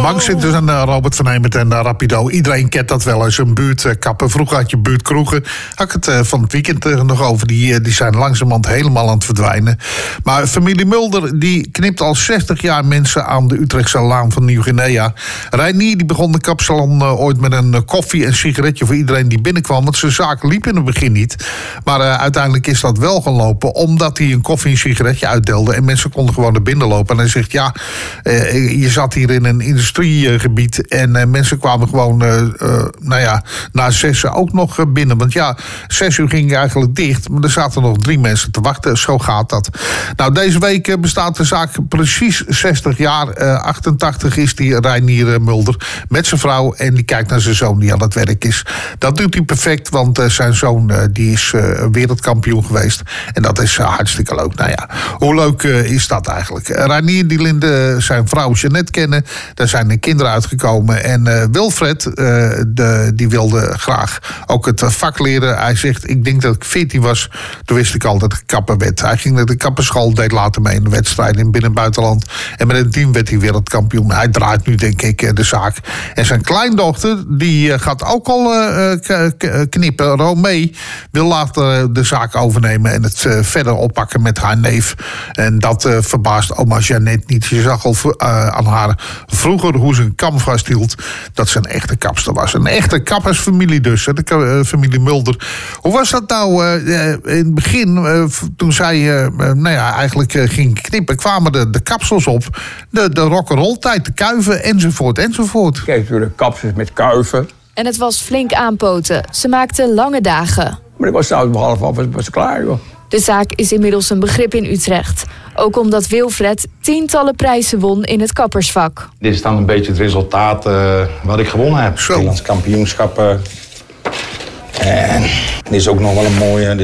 bank zit dus een Robert van Hemert en Rapido. Iedereen kent dat wel eens, een buurtkappen. Vroeger had je buurtkroegen. Had ik het van het weekend nog over. Die zijn langzamerhand helemaal aan het verdwijnen. Maar familie Mulder die knipt al 60 jaar mensen aan de Utrechtse Laan van Nieuw-Guinea. Reinier die begon de kapsalon ooit met een koffie en sigaretje voor iedereen die binnenkwam. Want zijn zaak liep in het begin niet. Maar uiteindelijk is dat wel gelopen omdat hij een koffie en sigaretje uitdeelde. En mensen konden gewoon naar binnen lopen. En hij zegt, ja, je zat hier in een industriegebied. En mensen kwamen gewoon, na 6 uur ook nog binnen. Want ja, 6 uur ging eigenlijk dicht. Maar er zaten nog 3 mensen te wachten. Zo gaat dat. Nou, deze week bestaat de zaak precies 60 jaar. 88 is die Reinier Mulder met zijn vrouw. En die kijkt naar zijn zoon die aan het werk is. Dat doet hij perfect, want zijn zoon die is wereldkampioen geweest. En dat is hartstikke leuk. Nou ja, hoe leuk is dat eigenlijk? Reinier die leerde zijn vrouw Jeannette kennen. Daar zijn de kinderen uitgekomen. En Wilfred, die wilde graag ook het vak leren. Hij zegt, ik denk dat ik 14 was. Toen wist ik al dat ik kapper werd. Hij ging naar de kapperschool, deed later mee in de wedstrijden in binnen- en buitenland. En met een team werd hij wereldkampioen. Hij draait nu, denk ik, de zaak. En zijn kleindochter, die gaat ook al knippen. Romee wil later de zaak overnemen en het verder oppakken met haar neef. En dat verbaast oma Jeannette niet. Je zag al aan haar vroeger hoe ze een kam vasthield, dat ze een echte kapster was. Een echte kappersfamilie dus, de familie Mulder. Hoe was dat nou in het begin, toen zij eigenlijk ging knippen, kwamen de kapsels op, de rock'n'roll tijd, de kuiven, enzovoort. Kijk, natuurlijk kapsels met kuiven. En het was flink aanpoten. Ze maakten lange dagen. Maar ik was zelfs om 7:30 was klaar, joh. De zaak is inmiddels een begrip in Utrecht. Ook omdat Wilfred tientallen prijzen won in het kappersvak. Dit is dan een beetje het resultaat wat ik gewonnen heb. Nederlands kampioenschappen. En dit is ook nog wel een mooie.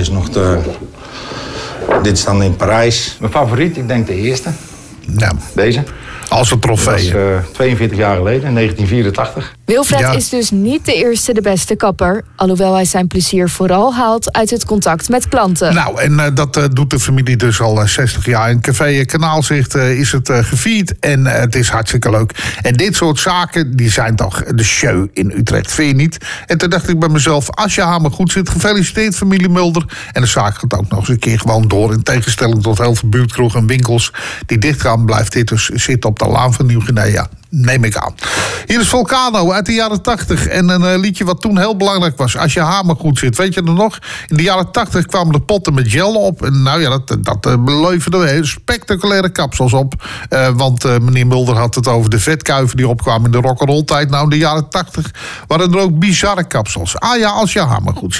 Dit is dan in Parijs. Mijn favoriet, ik denk de eerste. Ja. Deze. Als een trofee. Dat was 42 jaar geleden, in 1984. Wilfred is dus niet de eerste de beste kapper. Alhoewel hij zijn plezier vooral haalt uit het contact met klanten. Nou, en dat doet de familie dus al 60 jaar. In Café Kanaalzicht is het gevierd en het is hartstikke leuk. En dit soort zaken, die zijn toch de show in Utrecht, vind je niet? En toen dacht ik bij mezelf, als je hamer goed zit, gefeliciteerd familie Mulder. En de zaak gaat ook nog eens een keer gewoon door. In tegenstelling tot heel veel buurtkroegen en winkels die dicht gaan, blijft dit dus zitten op de Laan van Nieuw-Guinea. Neem ik aan. Hier is Volcano uit de jaren 80. En een liedje wat toen heel belangrijk was. Als je hamer goed zit. Weet je er nog? In de jaren 80 kwamen de potten met gel op. En nou ja, dat beleverde spectaculaire kapsels op. Want meneer Mulder had het over de vetkuiven die opkwamen in de rock'n'roll tijd. Nou, in de jaren 80 waren er ook bizarre kapsels. Ah ja, als je hamer goed zit.